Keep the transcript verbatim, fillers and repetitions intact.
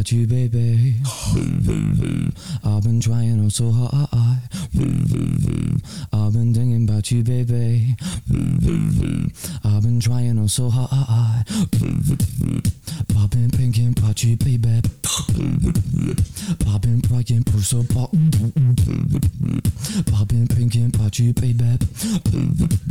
about you, baby. I've been trying oh so hard. I've been thinking about you, baby. I've been trying oh so hard. I've been thinking about you, baby. I've been praying for so hard. I've been thinking about you, baby.